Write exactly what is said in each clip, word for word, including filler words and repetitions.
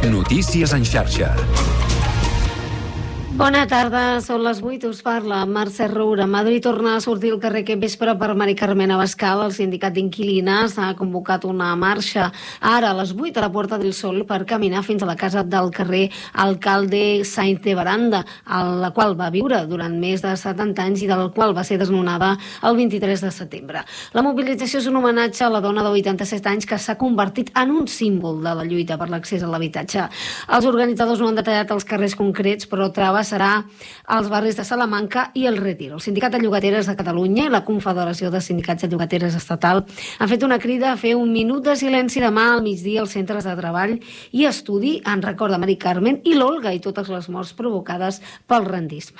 Notícies en xarxa. Bona tarda, són les vuit, us parla Mercè Roura. Madrid torna a sortir al carrer aquest vespre per Mari Carmen Abascal. El sindicat d'inquilines ha convocat una marxa ara a les vuit a la Puerta del Sol per caminar fins a la casa del carrer Alcalde Sáenz de Baranda, a la qual va viure durant més de setanta anys i de la qual va ser desnonada el vint-i-tres de setembre. La mobilització és un homenatge a la dona de vuitanta-set anys que s'ha convertit en un símbol de la lluita per l'accés a l'habitatge. Els organitzadors no han detallat els carrers concrets, però Trava serà als barris de Salamanca i el Retiro. El Sindicat de Llogateres de Catalunya i la Confederació de Sindicats de Llogateres Estatal han fet una crida a fer un minut de silenci demà al migdia als centres de treball i estudi en record de Mari Carmen i l'Olga i totes les morts provocades pel rendisme.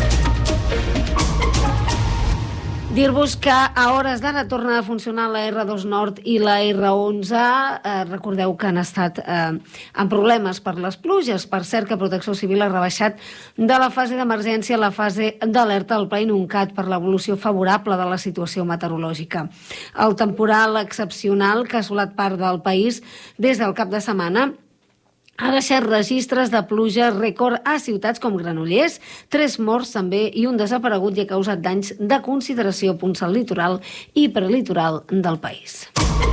Dir-vos que a hores d'ara torna a funcionar la erre dos Nord i la erre onze. Eh, recordeu que han estat eh, amb problemes per les pluges. Per cert, que Protecció Civil ha rebaixat de la fase d'emergència a la fase d'alerta al Pla Inuncat per l'evolució favorable de la situació meteorològica. El temporal excepcional que ha assolat part del país des del cap de setmana ha deixat registres de pluja rècord a ciutats com Granollers, tres morts també i un desaparegut i ha causat danys de consideració a punts al litoral i prelitoral del país.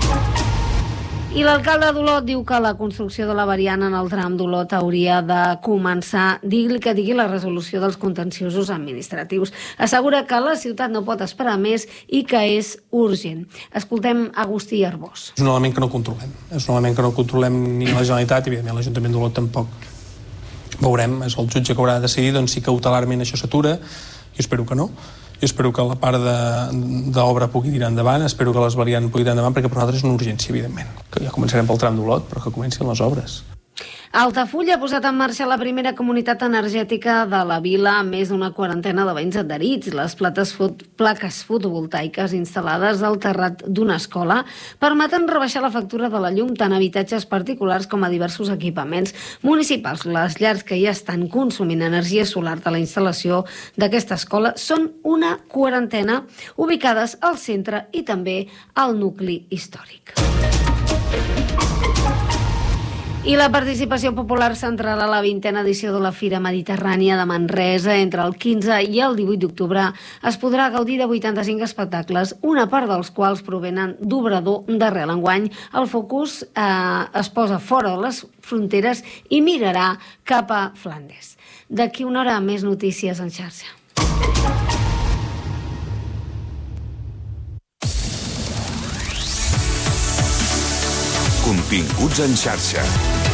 I l'alcalde d'Olot diu que la construcció de la variant en el tram d'Olot hauria de començar, digui que digui, la resolució dels contenciosos administratius. Assegura que la ciutat no pot esperar més i que és urgent. Escoltem Agustí Arbós. És un element que no controlem. És un element que no controlem ni la Generalitat i, evidentment, l'Ajuntament d'Olot tampoc. Veurem, és el jutge que haurà de decidir doncs, si cautelarment això s'atura. Jo espero que no. Jo espero que la part d'obra pugui tirar endavant, espero que les variants pugui tirar endavant, perquè per nosaltres és una urgència, evidentment. Que ja començarem pel tram d'Olot, però que comencin les obres. Altafulla ha posat en marxa la primera comunitat energètica de la vila amb més d'una quarantena de veïns adherits. Les plaques, fot plaques fotovoltaiques instal·lades al terrat d'una escola permeten rebaixar la factura de la llum tant a habitatges particulars com a diversos equipaments municipals. Les llars que ja estan consumint energia solar de la instal·lació d'aquesta escola són una quarantena ubicades al centre i també al nucli històric. I la participació popular centrarà la vintena edició de la Fira Mediterrània de Manresa. Entre el quinze i el divuit d'octubre es podrà gaudir de vuitanta-cinc espectacles, una part dels quals provenen d'Obrador d'arrel. Enguany, el focus eh, es posa fora de les fronteres i mirarà cap a Flandes. D'aquí una hora, més notícies en xarxa. Continguts en xarxa.